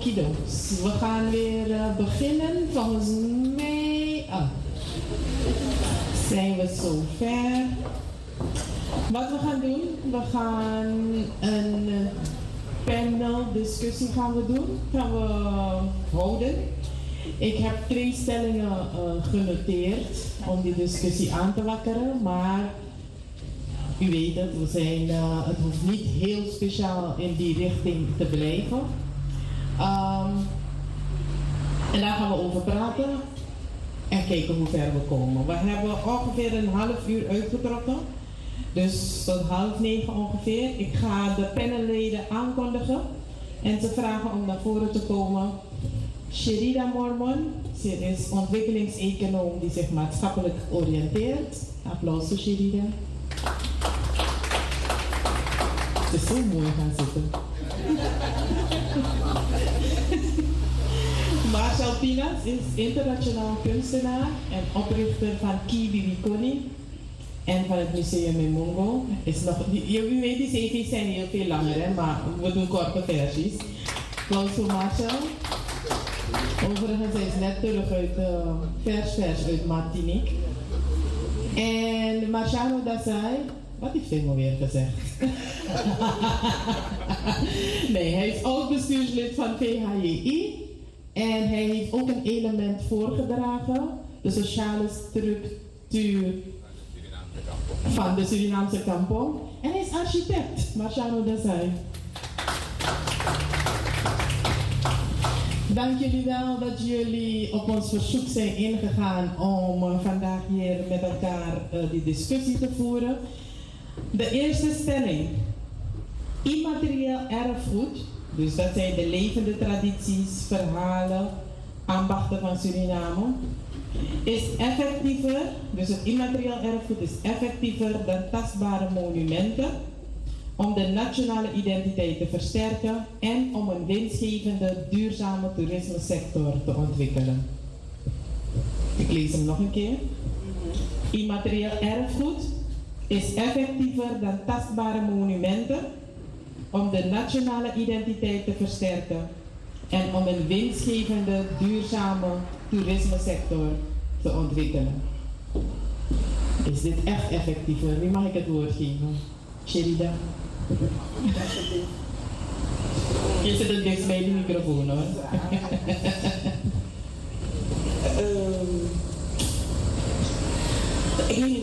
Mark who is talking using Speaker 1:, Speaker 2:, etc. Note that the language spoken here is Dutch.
Speaker 1: Okidos. We gaan weer beginnen. Volgens mij zijn we zo ver. Wat we gaan doen, we gaan een panel discussie gaan we houden. Ik heb 2 stellingen genoteerd om die discussie aan te wakkeren, maar u weet het, het hoeft niet heel speciaal in die richting te blijven. En daar gaan we over praten en kijken hoe ver we komen. We hebben ongeveer een half uur uitgetrokken, dus tot 8:30 ongeveer. Ik ga de panelleden aankondigen en ze vragen om naar voren te komen. Sherida Mormon, ze is ontwikkelingseconoom die zich maatschappelijk oriënteert. Applaus voor Sherida. Het is zo mooi gaan zitten. Marcel Pinas is internationaal kunstenaar en oprichter van Kiwi Wikoni en van het Museum in Mongo. U weet, die CV's zijn heel veel langer, hè, maar we doen korte versies. Applaus voor Marcel. Overigens, hij is net terug uit vers uit Martinique. En Marciano Dassai, wat heeft hij nou weer gezegd? Nee, hij is ook bestuurslid van VHJI. En hij heeft ook een element voorgedragen, de sociale structuur van de Surinaamse kampong. En hij is architect, Marciano Dassai. Dank jullie wel dat jullie op ons verzoek zijn ingegaan om vandaag hier met elkaar die discussie te voeren. De eerste stelling. Immaterieel erfgoed, dus dat zijn de levende tradities, verhalen, ambachten van Suriname, is effectiever, dus het immaterieel erfgoed is effectiever dan tastbare monumenten om de nationale identiteit te versterken en om een winstgevende, duurzame toerismesector te ontwikkelen. Ik lees hem nog een keer. Immaterieel erfgoed is effectiever dan tastbare monumenten om de nationale identiteit te versterken en om een winstgevende, duurzame toerismesector te ontwikkelen. Is dit echt effectiever? Wie mag ik het woord geven? Sherida? Je zit het dichtst bij de microfoon, hoor. Ik weet niet